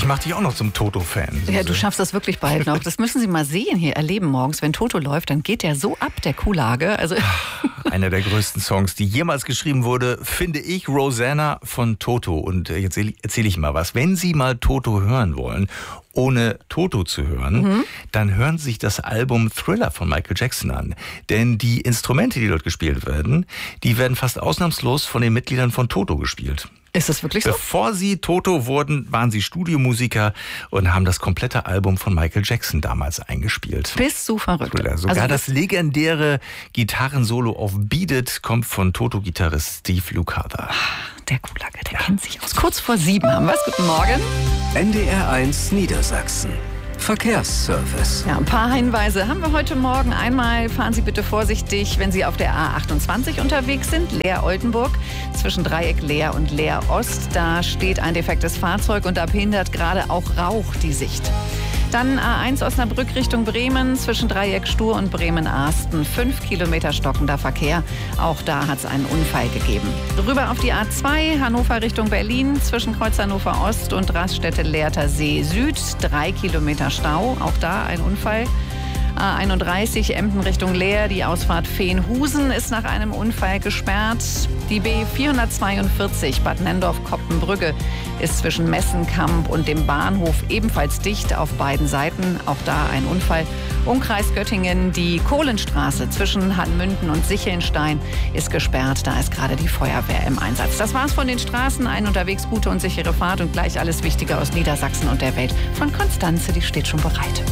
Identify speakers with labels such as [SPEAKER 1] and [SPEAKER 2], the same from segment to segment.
[SPEAKER 1] Ich mache dich auch noch zum Toto-Fan.
[SPEAKER 2] Ja, du schaffst das wirklich bald noch. Das müssen Sie mal sehen hier, erleben morgens. Wenn Toto läuft, dann geht der so ab, der Kuhlage. Also
[SPEAKER 1] einer der größten Songs, die jemals geschrieben wurde, finde ich, Rosanna von Toto. Und jetzt erzähle ich mal was. Wenn Sie mal Toto hören wollen, ohne Toto zu hören, dann hören Sie sich das Album Thriller von Michael Jackson an. Denn die Instrumente, die dort gespielt werden, die werden fast ausnahmslos von den Mitgliedern von Toto gespielt.
[SPEAKER 2] Ist das wirklich so?
[SPEAKER 1] Bevor sie Toto wurden, waren sie Studiomusiker und haben das komplette Album von Michael Jackson damals eingespielt.
[SPEAKER 2] Bist du verrückt.
[SPEAKER 1] Sogar also das legendäre Gitarrensolo auf Beat It kommt von Toto-Gitarrist Steve Lukather.
[SPEAKER 2] Der Kuhlage, der kennt sich aus. Kurz vor 7 haben wir es. Guten Morgen.
[SPEAKER 3] NDR 1 Niedersachsen. Verkehrsservice.
[SPEAKER 2] Ja, ein paar Hinweise haben wir heute Morgen. Einmal fahren Sie bitte vorsichtig, wenn Sie auf der A28 unterwegs sind, Leer-Oldenburg, zwischen Dreieck Leer und Leer-Ost. Da steht ein defektes Fahrzeug und da behindert gerade auch Rauch die Sicht. Dann A1 Osnabrück Richtung Bremen, zwischen Dreieck Stur und Bremen-Arsten. 5 Kilometer stockender Verkehr. Auch da hat es einen Unfall gegeben. Rüber auf die A2 Hannover Richtung Berlin, zwischen Kreuz Hannover Ost und Raststätte Lehrter See Süd. 3 Kilometer Stau. Auch da ein Unfall. A31 Emden Richtung Leer, die Ausfahrt Veenhusen ist nach einem Unfall gesperrt. Die B442 Bad Nendorf-Koppenbrügge ist zwischen Messenkamp und dem Bahnhof ebenfalls dicht auf beiden Seiten. Auch da ein Unfall. Umkreis Göttingen, die Kohlenstraße zwischen Hanmünden und Sichelnstein ist gesperrt. Da ist gerade die Feuerwehr im Einsatz. Das war's von den Straßen. Ein unterwegs gute und sichere Fahrt und gleich alles Wichtige aus Niedersachsen und der Welt. Von Konstanze, die steht schon bereit.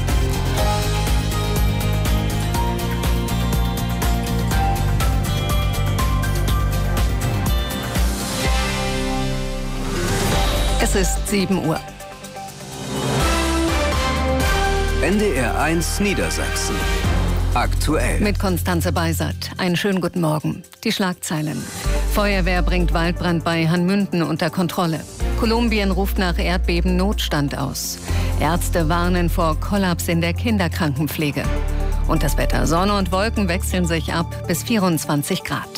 [SPEAKER 2] Es ist 7 Uhr.
[SPEAKER 3] NDR 1 Niedersachsen. Aktuell.
[SPEAKER 2] Mit Konstanze Beisert. Einen schönen guten Morgen. Die Schlagzeilen. Feuerwehr bringt Waldbrand bei Hanmünden unter Kontrolle. Kolumbien ruft nach Erdbeben Notstand aus. Ärzte warnen vor Kollaps in der Kinderkrankenpflege. Und das Wetter. Sonne und Wolken wechseln sich ab bis 24 Grad.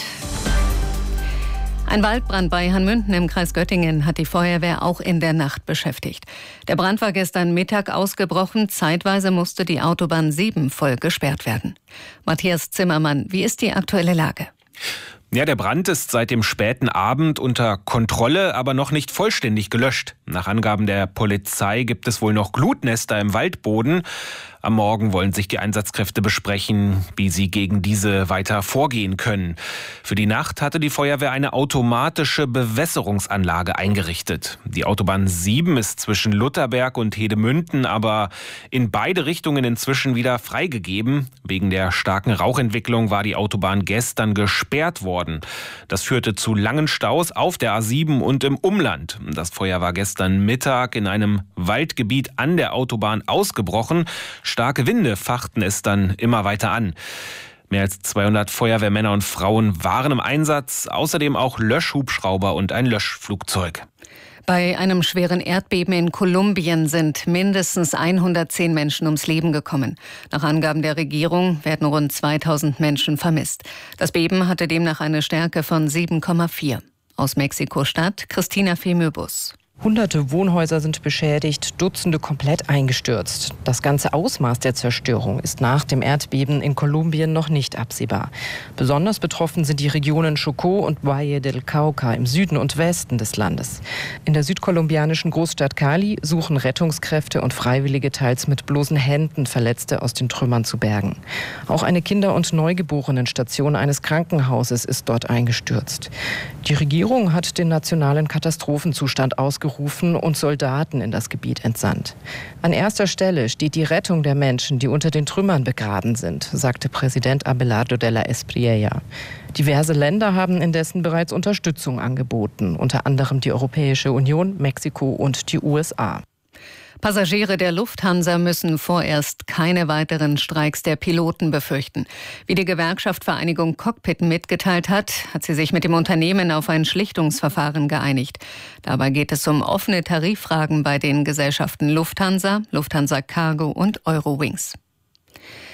[SPEAKER 2] Ein Waldbrand bei Hanmünden im Kreis Göttingen hat die Feuerwehr auch in der Nacht beschäftigt. Der Brand war gestern Mittag ausgebrochen. Zeitweise musste die Autobahn 7 voll gesperrt werden. Matthias Zimmermann, wie ist die aktuelle Lage?
[SPEAKER 4] Ja, der Brand ist seit dem späten Abend unter Kontrolle, aber noch nicht vollständig gelöscht. Nach Angaben der Polizei gibt es wohl noch Glutnester im Waldboden. Am Morgen wollen sich die Einsatzkräfte besprechen, wie sie gegen diese weiter vorgehen können. Für die Nacht hatte die Feuerwehr eine automatische Bewässerungsanlage eingerichtet. Die Autobahn 7 ist zwischen Lutherberg und Hedemünden, aber in beide Richtungen inzwischen wieder freigegeben. Wegen der starken Rauchentwicklung war die Autobahn gestern gesperrt worden. Das führte zu langen Staus auf der A7 und im Umland. Das Feuer war gestern Mittag in einem Waldgebiet an der Autobahn ausgebrochen. Starke Winde fachten es dann immer weiter an. Mehr als 200 Feuerwehrmänner und Frauen waren im Einsatz, außerdem auch Löschhubschrauber und ein Löschflugzeug.
[SPEAKER 2] Bei einem schweren Erdbeben in Kolumbien sind mindestens 110 Menschen ums Leben gekommen. Nach Angaben der Regierung werden rund 2000 Menschen vermisst. Das Beben hatte demnach eine Stärke von 7,4. Aus Mexiko-Stadt, Christina Femöbus.
[SPEAKER 5] Hunderte Wohnhäuser sind beschädigt, Dutzende komplett eingestürzt. Das ganze Ausmaß der Zerstörung ist nach dem Erdbeben in Kolumbien noch nicht absehbar. Besonders betroffen sind die Regionen Chocó und Valle del Cauca im Süden und Westen des Landes. In der südkolumbianischen Großstadt Cali suchen Rettungskräfte und Freiwillige teils mit bloßen Händen Verletzte aus den Trümmern zu bergen. Auch eine Kinder- und Neugeborenenstation eines Krankenhauses ist dort eingestürzt. Die Regierung hat den nationalen Katastrophenzustand ausgerufen und Soldaten in das Gebiet entsandt. An erster Stelle steht die Rettung der Menschen, die unter den Trümmern begraben sind, sagte Präsident Abelardo de la Espriella. Diverse Länder haben indessen bereits Unterstützung angeboten, unter anderem die Europäische Union, Mexiko und die USA.
[SPEAKER 2] Passagiere der Lufthansa müssen vorerst keine weiteren Streiks der Piloten befürchten. Wie die Gewerkschaft Vereinigung Cockpit mitgeteilt hat, hat sie sich mit dem Unternehmen auf ein Schlichtungsverfahren geeinigt. Dabei geht es um offene Tariffragen bei den Gesellschaften Lufthansa, Lufthansa Cargo und Eurowings.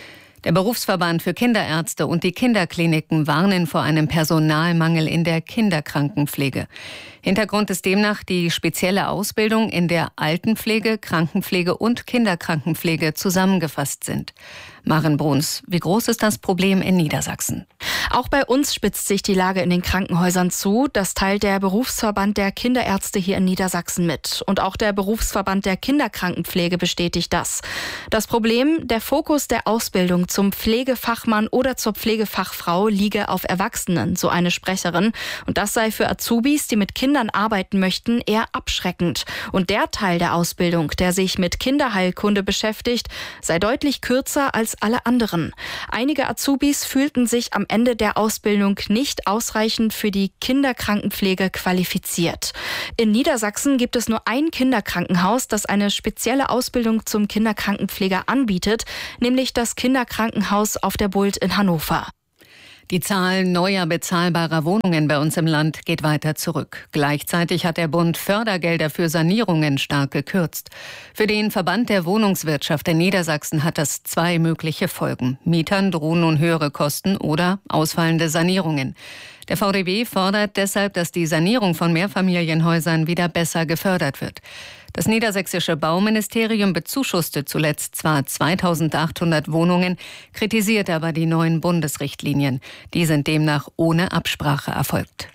[SPEAKER 2] Der Berufsverband für Kinderärzte und die Kinderkliniken warnen vor einem Personalmangel in der Kinderkrankenpflege. Hintergrund ist demnach die spezielle Ausbildung, in der Altenpflege, Krankenpflege und Kinderkrankenpflege zusammengefasst sind. Maren Bruns, wie groß ist das Problem in Niedersachsen?
[SPEAKER 6] Auch bei uns spitzt sich die Lage in den Krankenhäusern zu. Das teilt der Berufsverband der Kinderärzte hier in Niedersachsen mit. Und auch der Berufsverband der Kinderkrankenpflege bestätigt das. Das Problem, der Fokus der Ausbildung zum Pflegefachmann oder zur Pflegefachfrau liege auf Erwachsenen, so eine Sprecherin. Und das sei für Azubis, die mit Kindern arbeiten möchten, eher abschreckend. Und der Teil der Ausbildung, der sich mit Kinderheilkunde beschäftigt, sei deutlich kürzer als alle anderen. Einige Azubis fühlten sich am Ende der Ausbildung nicht ausreichend für die Kinderkrankenpflege qualifiziert. In Niedersachsen gibt es nur ein Kinderkrankenhaus, das eine spezielle Ausbildung zum Kinderkrankenpfleger anbietet, nämlich das Kinderkrankenhaus auf der Bult in Hannover.
[SPEAKER 2] Die Zahl neuer bezahlbarer Wohnungen bei uns im Land geht weiter zurück. Gleichzeitig hat der Bund Fördergelder für Sanierungen stark gekürzt. Für den Verband der Wohnungswirtschaft in Niedersachsen hat das 2 mögliche Folgen. Mietern drohen nun höhere Kosten oder ausfallende Sanierungen. Der VDB fordert deshalb, dass die Sanierung von Mehrfamilienhäusern wieder besser gefördert wird. Das niedersächsische Bauministerium bezuschusste zuletzt zwar 2.800 Wohnungen, kritisiert aber die neuen Bundesrichtlinien. Die sind demnach ohne Absprache erfolgt.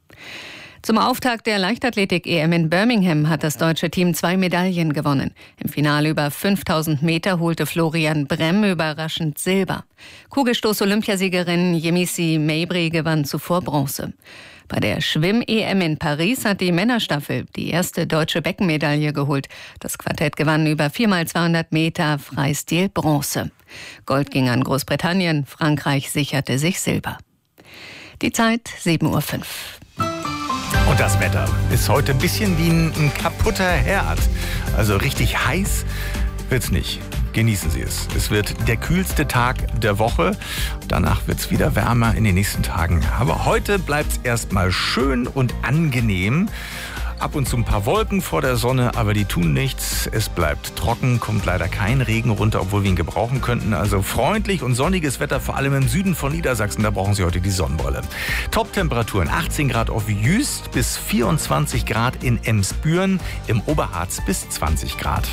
[SPEAKER 2] Zum Auftakt der Leichtathletik-EM in Birmingham hat das deutsche Team 2 Medaillen gewonnen. Im Finale über 5.000 Meter holte Florian Bremm überraschend Silber. Kugelstoß-Olympiasiegerin Yemisi Mabry gewann zuvor Bronze. Bei der Schwimm-EM in Paris hat die Männerstaffel die erste deutsche Beckenmedaille geholt. Das Quartett gewann über 4x200 Meter Freistil Bronze. Gold ging an Großbritannien, Frankreich sicherte sich Silber. Die Zeit 7:05 Uhr.
[SPEAKER 1] Und das Wetter ist heute ein bisschen wie ein kaputter Herd. Also richtig heiß wird's nicht. Genießen Sie es. Es wird der kühlste Tag der Woche. Danach wird es wieder wärmer in den nächsten Tagen. Aber heute bleibt es erstmal schön und angenehm. Ab und zu ein paar Wolken vor der Sonne, aber die tun nichts. Es bleibt trocken, kommt leider kein Regen runter, obwohl wir ihn gebrauchen könnten. Also freundlich und sonniges Wetter, vor allem im Süden von Niedersachsen. Da brauchen Sie heute die Sonnenbrille. Top-Temperaturen 18 Grad auf Jüst bis 24 Grad in Emsbüren, im Oberharz bis 20 Grad.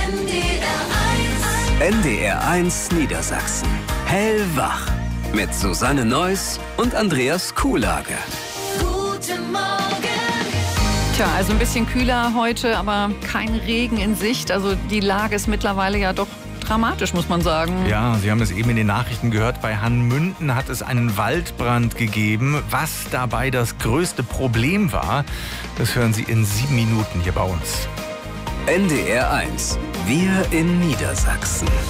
[SPEAKER 3] NDR 1 Niedersachsen. Hellwach. Mit Susanne Neuss und Andreas Kuhlage.
[SPEAKER 2] Guten Morgen. Tja, also ein bisschen kühler heute, aber kein Regen in Sicht. Also die Lage ist mittlerweile ja doch dramatisch, muss man sagen.
[SPEAKER 1] Ja, Sie haben es eben in den Nachrichten gehört. Bei Hanmünden hat es einen Waldbrand gegeben. Was dabei das größte Problem war, das hören Sie in 7 Minuten hier bei uns.
[SPEAKER 3] NDR 1. Wir in Niedersachsen.